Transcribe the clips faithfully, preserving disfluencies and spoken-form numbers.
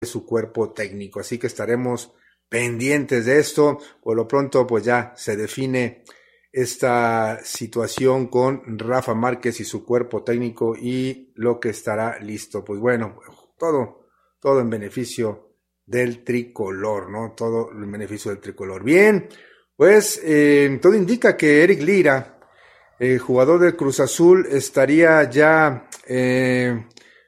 su cuerpo técnico, así que estaremos pendientes de esto. Por lo pronto pues ya se define esta situación con Rafa Márquez y su cuerpo técnico y lo que estará listo. Pues bueno, todo, todo en beneficio del tricolor, ¿no? Todo en beneficio del tricolor. Bien, pues eh, todo indica que Eric Lira, el jugador del Cruz Azul, estaría ya eh,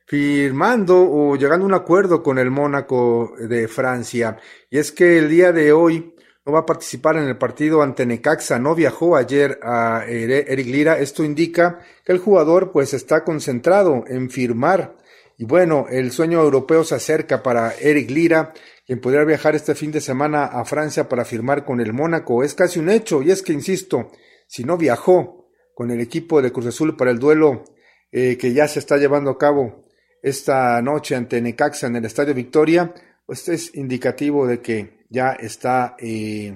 firmando o llegando a un acuerdo con el Mónaco de Francia. Y es que el día de hoy no va a participar en el partido ante Necaxa. No viajó ayer a Eric Lira. Esto indica que el jugador pues está concentrado en firmar. Y bueno, el sueño europeo se acerca para Eric Lira, quien podría viajar este fin de semana a Francia para firmar con el Mónaco. Es casi un hecho, y es que, insisto, si no viajó con el equipo de Cruz Azul para el duelo eh, que ya se está llevando a cabo esta noche ante Necaxa en el Estadio Victoria, pues es indicativo de que ya está, eh,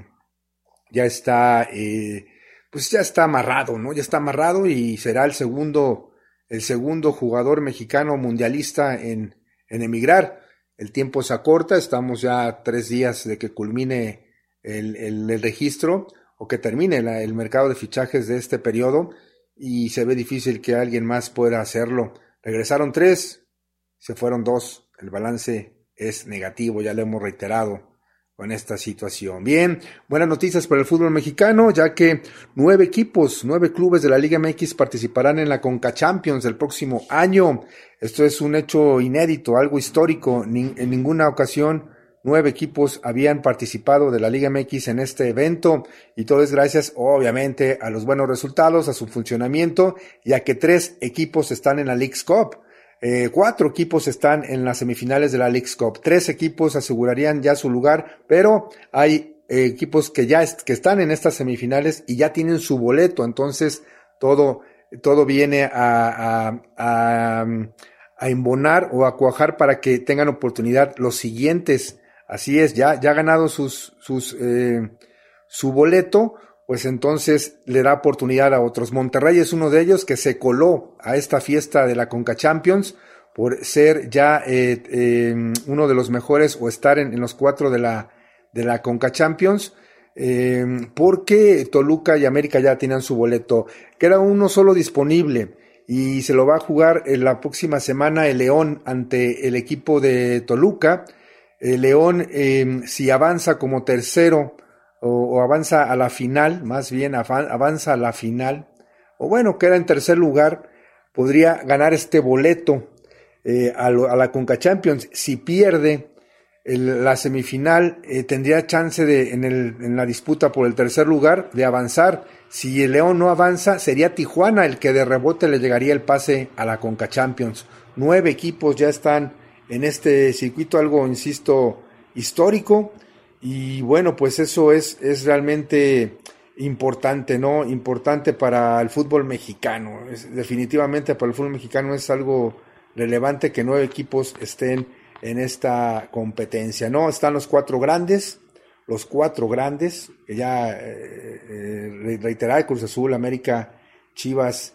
ya está, eh, pues ya está amarrado, ¿no? Ya está amarrado y será el segundo, el segundo jugador mexicano mundialista en, en emigrar. El tiempo se acorta, estamos ya a tres días de que culmine el, el, el registro o que termine la, el mercado de fichajes de este periodo y se ve difícil que alguien más pueda hacerlo. Regresaron tres, se fueron dos, el balance es negativo, ya lo hemos reiterado con esta situación. Bien, buenas noticias para el fútbol mexicano, ya que nueve equipos, nueve clubes de la Liga M X participarán en la Conca Champions del próximo año. Esto es un hecho inédito, algo histórico. Ni, en ninguna ocasión nueve equipos habían participado de la Liga M X en este evento, y todo es gracias, obviamente, a los buenos resultados, a su funcionamiento, y a que tres equipos están en la Leagues Cup. Eh, cuatro equipos están en las semifinales de la Leagues Cup. Tres equipos asegurarían ya su lugar, pero hay eh, equipos que ya est- que están en estas semifinales y ya tienen su boleto. Entonces todo todo viene a, a, a, a embonar o a cuajar para que tengan oportunidad los siguientes. Así es, ya ya ha ganado sus sus eh, su boleto, pues entonces le da oportunidad a otros. Monterrey es uno de ellos que se coló a esta fiesta de la Conca Champions por ser ya eh, eh, uno de los mejores o estar en, en los cuatro de la de la Conca Champions, eh, porque Toluca y América ya tenían su boleto. Queda uno solo disponible y se lo va a jugar en la próxima semana el León ante el equipo de Toluca. El León, eh, si avanza como tercero, O, o avanza a la final, más bien avanza a la final, o bueno, queda en tercer lugar, podría ganar este boleto eh, a, lo, a la Conca Champions. Si pierde el, la semifinal, eh, tendría chance de en, el, en la disputa por el tercer lugar de avanzar. Si el León no avanza, sería Tijuana el que de rebote le llegaría el pase a la Conca Champions. Nueve equipos ya están en este circuito, algo, insisto, histórico. Y bueno, pues eso es, es realmente importante, ¿no? Importante para el fútbol mexicano. Es, definitivamente para el fútbol mexicano es algo relevante que nueve equipos estén en esta competencia, ¿no? Están los cuatro grandes, los cuatro grandes, que ya eh, eh, reiterar, Cruz Azul, América, Chivas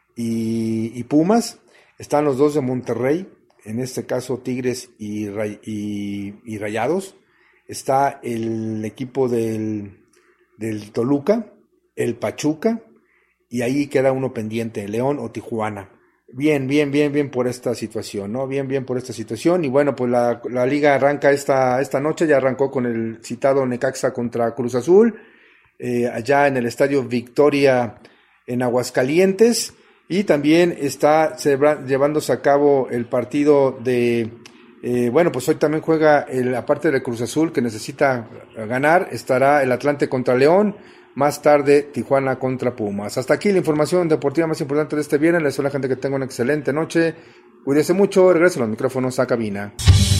y, y Pumas. Están los dos de Monterrey, en este caso Tigres y, y, y Rayados. Está el equipo del, del Toluca, el Pachuca, y ahí queda uno pendiente, León o Tijuana. Bien, bien, bien, bien por esta situación, ¿no? Bien, bien por esta situación. Y bueno, pues la, la liga arranca esta, esta noche, ya arrancó con el citado Necaxa contra Cruz Azul, eh, allá en el Estadio Victoria en Aguascalientes, y también está llevándose a cabo el partido de... Eh, bueno, pues hoy también juega, el, aparte de Cruz Azul, que necesita ganar, estará el Atlante contra León, más tarde Tijuana contra Pumas. Hasta aquí la información deportiva más importante de este viernes. Les deseo a la gente que tenga una excelente noche. Cuídese mucho, regreso a los micrófonos a cabina.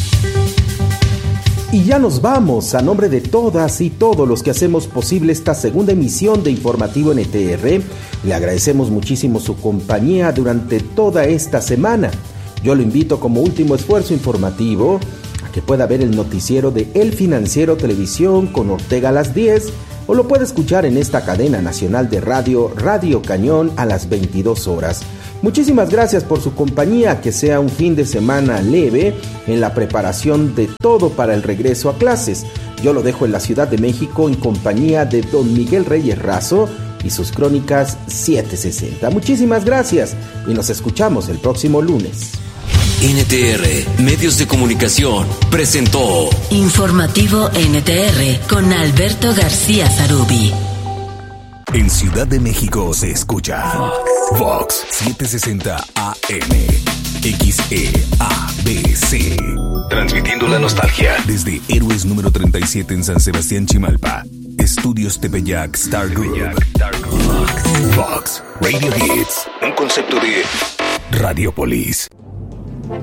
Y ya nos vamos. A nombre de todas y todos los que hacemos posible esta segunda emisión de Informativo N T R, le agradecemos muchísimo su compañía durante toda esta semana. Yo lo invito como último esfuerzo informativo a que pueda ver el noticiero de El Financiero Televisión con Ortega a las diez, o lo puede escuchar en esta cadena nacional de radio, Radio Cañón, a las veintidós horas. Muchísimas gracias por su compañía, que sea un fin de semana leve en la preparación de todo para el regreso a clases. Yo lo dejo en la Ciudad de México en compañía de don Miguel Reyes Razo y sus crónicas setecientos sesenta. Muchísimas gracias y nos escuchamos el próximo lunes. N T R, Medios de Comunicación, presentó Informativo N T R con Alberto García Zarubi. En Ciudad de México se escucha Vox setecientos sesenta A M, X E A B C. Transmitiendo la nostalgia desde Héroes número treinta y siete en San Sebastián, Chimalpa. Estudios Tepeyac Star Group. Vox Radio Hits, un concepto de Radiopolis.